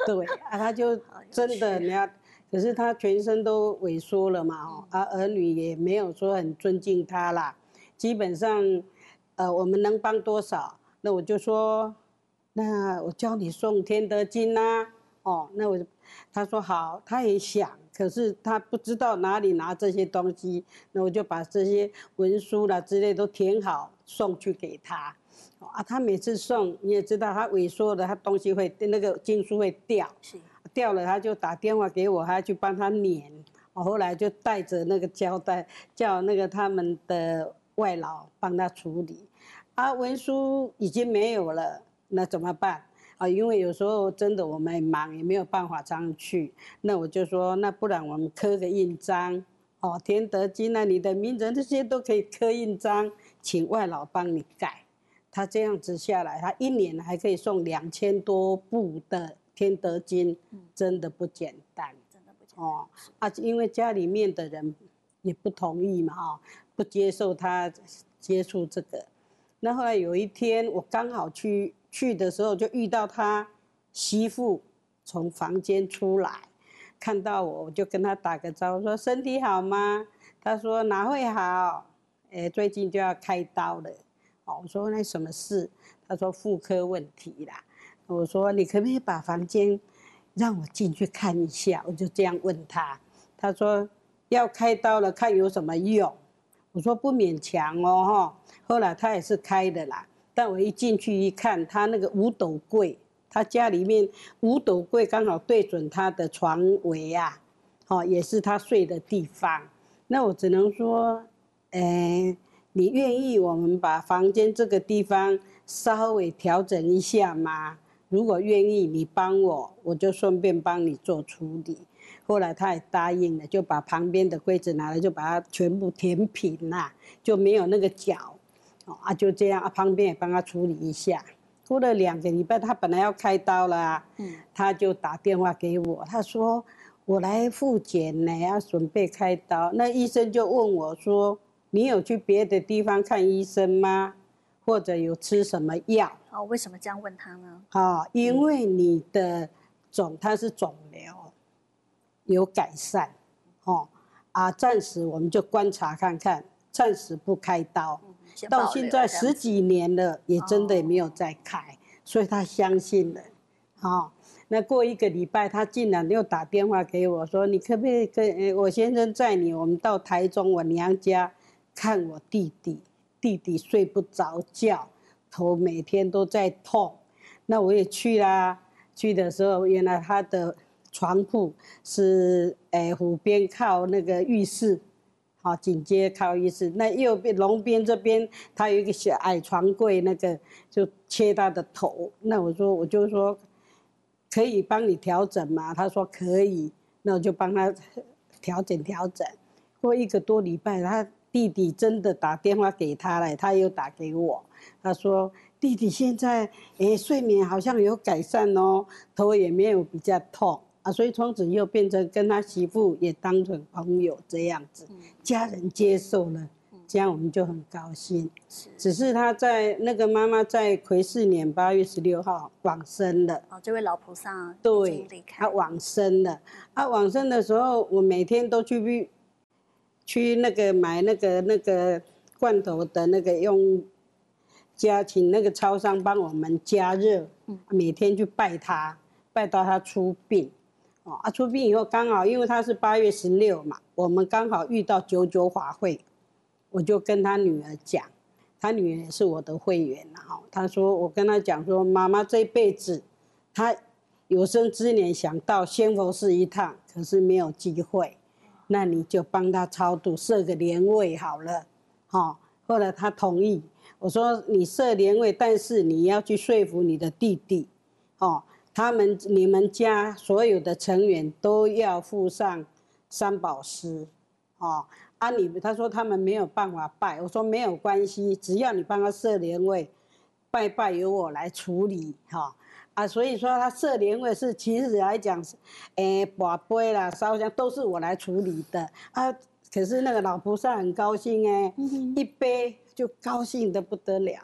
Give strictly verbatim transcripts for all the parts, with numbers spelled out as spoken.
对啊，他就真的人家，可是他全身都萎缩了嘛，哦，啊，儿女也没有说很尊敬他啦。基本上，呃，我们能帮多少，那我就说，那我教你诵天德经呐，哦，那我他说好，他也想，可是他不知道哪里拿这些东西，那我就把这些文书啦之类都填好送去给他。啊，他每次送，你也知道，他萎缩了，他东西会那个经书会掉， 是掉了他就打电话给我，他去帮他粘。我后来就带着那个胶带，叫那个他们的外劳帮他处理。啊，文书已经没有了，那怎么办？啊，因为有时候真的我们忙，也没有办法常去。那我就说，那不然我们刻个印章，哦，天德经啊，你的名字这些都可以刻印章，请外劳帮你盖。他这样子下来，他一年还可以送两千多部的天德经，真的不简单， 真的不简单哦。啊，因为家里面的人也不同意嘛，哈，不接受他接触这个。那后来有一天，我刚好去去的时候，就遇到他媳妇从房间出来，看到我，我就跟他打个招呼，说身体好吗？他说哪会好，哎，最近就要开刀了。哦，我说那什么事？他说妇科问题啦。我说你可不可以把房间让我进去看一下？我就这样问他，他说要开刀了，看有什么用。我说不勉强哦，哈。后来他也是开的啦，但我一进去一看，他那个五斗柜，他家里面五斗柜刚好对准他的床围啊，哦，也是他睡的地方。那我只能说，哎。你愿意我们把房间这个地方稍微调整一下吗？如果愿意，你帮我，我就顺便帮你做处理。后来他也答应了，就把旁边的柜子拿来，就把它全部填平啦，就没有那个角。啊，就这样啊，旁边也帮他处理一下。过了两个礼拜，他本来要开刀了啊，嗯，他就打电话给我，他说我来复检呢，要准备开刀。那医生就问我说，你有去别的地方看医生吗？或者有吃什么药？ 哦，为什么这样问他呢？ 哦，因为你的肿，它是肿瘤，有改善，哦，啊，暂时我们就观察看看，暂时不开刀。嗯、到现在十几年了，也真的也没有再开，哦、所以他相信了，哦。那过一个礼拜，他竟然又打电话给我说：“你可不可以跟我先生载你，我们到台中我娘家。”看我弟弟，弟弟睡不着觉，头每天都在痛。那我也去啦，去的时候，原来他的床铺是诶湖边靠那个浴室，好紧接靠浴室。那右边龙边这边，他有一个小矮床柜，那个就切他的头。那我说，我就说可以帮你调整吗？他说可以，那我就帮他调整调整。过一个多礼拜，他弟弟真的打电话给他了，他又打给我，他说弟弟现在诶睡眠好像有改善哦，头也没有比较痛啊，所以从此又变成跟他媳妇也当成朋友这样子，家人接受了，这样我们就很高兴。只是他在那个妈妈在癸巳年八月十六号往生了。 哦，这位老菩萨对，他往生了。他往生的时候，我每天都去。去那个买那个那个罐头的那个用加请那个超商帮我们加热，嗯、每天去拜他，拜到他出殡，哦啊出殡以后刚好因为他是八月十六嘛，我们刚好遇到九九法会，我就跟他女儿讲，他女儿也是我的会员哈，他说我跟他讲说妈妈这辈子，他有生之年想到仙佛寺一趟，可是没有机会。那你就帮他超度，设个莲位好了，哦。后来他同意，我说你设莲位，但是你要去说服你的弟弟，哦，他们你们家所有的成员都要附上三宝师，哦，啊你他说他们没有办法拜，我说没有关系，只要你帮他设莲位，拜拜由我来处理，哈、哦。啊，所以说他设莲位是其实来讲，诶，跋杯啦、烧香都是我来处理的啊。可是那个老菩萨很高兴哎，嗯、一杯就高兴得不得了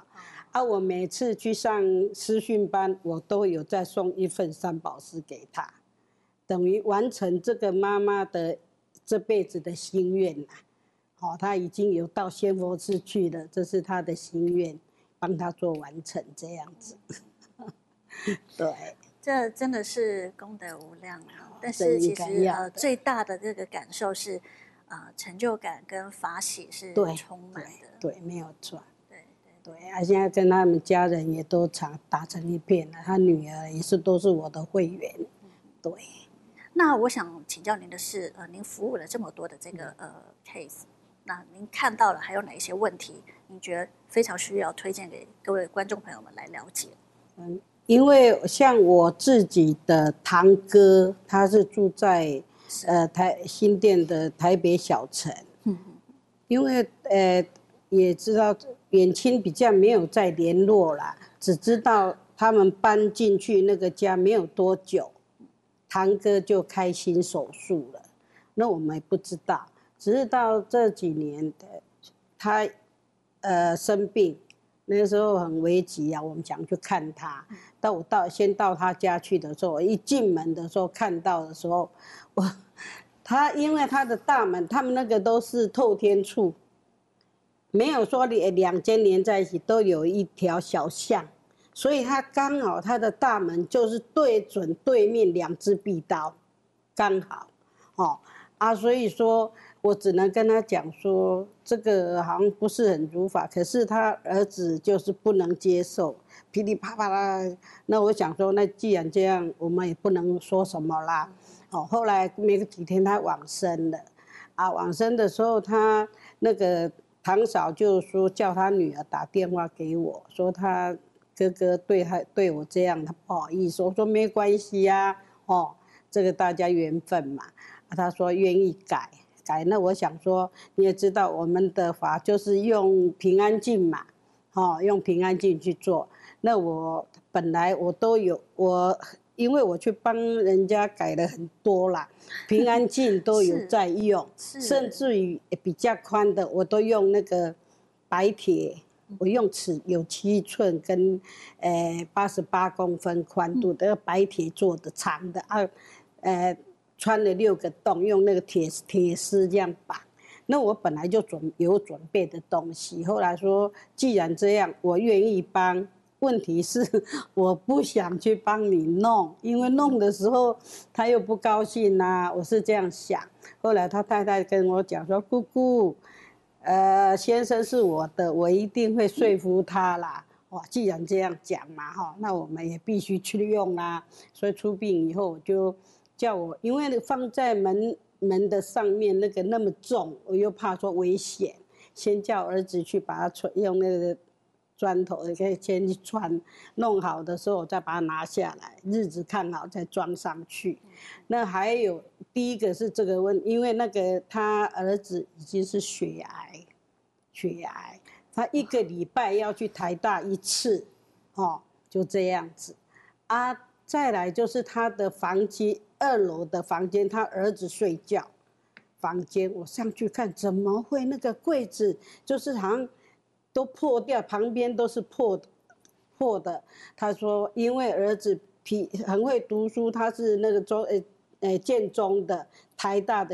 啊，我每次去上师训班，我都有再送一份三宝师给他，等于完成这个妈妈的这辈子的心愿啦。好、哦，他已经有到仙佛寺去了，这是他的心愿，帮他做完成这样子。对， 这真的是功德无量啊！但是其实呃，最大的这个感受是，呃，成就感跟法喜是充满的。 对，对没有错。 对对对啊，现在跟他们家人也都常打成一片了，他女儿也是都是我的会员。嗯、对。 那我想请教您的是，呃，您服务了这么多的这个呃 case， 那您看到了还有哪一些问题，您觉得非常需要推荐给各位观众朋友们来了解？ 嗯。因为像我自己的堂哥，他是住在呃台新店的台北小城，嗯、因为呃也知道远亲比较没有再联络啦，只知道他们搬进去那个家没有多久，堂哥就开心手术了，那我们也不知道，只是到这几年的他呃生病。那个时候很危急啊，我们想去看他。但我到先到他家去的时候，我一进门的时候看到的时候，我他因为他的大门，他们那个都是透天厝，没有说两两间连在一起，都有一条小巷，所以他刚好他的大门就是对准对面两只壁刀，刚好，哦啊，所以说。我只能跟他讲说，这个好像不是很如法，可是他儿子就是不能接受，噼里啪啪啦。那我想说，那既然这样，我们也不能说什么啦。哦，后来没几天他往生了，啊，往生的时候他那个堂嫂就说叫他女儿打电话给我，说他哥哥对他对我这样，他不好意思。我说没关系呀、啊，哦，这个大家缘分嘛。啊，他说愿意改。改那我想说，你也知道我们的法就是用平安镜嘛，哦，用平安镜去做。那我本来我都有我，因为我去帮人家改了很多啦，平安镜都有在用，甚至于比较宽的我都用那个白铁，我用尺有七寸跟呃八十八公分宽度的白铁做的长的啊，呃。穿了六个洞，用那个铁铁丝这样绑。那我本来就准有准备的东西，后来说既然这样，我愿意帮。问题是我不想去帮你弄，因为弄的时候他又不高兴啊，我是这样想。后来他太太跟我讲说：“姑姑，呃，先生是我的，我一定会说服他啦。”哇，既然这样讲嘛，哈，那我们也必须去用啦。所以出殡以后我就。叫我，因为放在门门的上面那个那么重，我又怕说危险，先叫儿子去把它穿，用那个砖头可以先去穿，弄好的时候我再把它拿下来，日子看好再装上去。那还有第一个是这个问，因为那个他儿子已经是血癌，血癌，他一个礼拜要去台大一次，哦，就这样子，啊，再来就是他的房间。二楼的房间，他儿子睡觉，房间我上去看，怎么会那个柜子就是好像都破掉，旁边都是破的，破的。他说，因为儿子皮很会读书，他是那个中呃呃建中的台大的。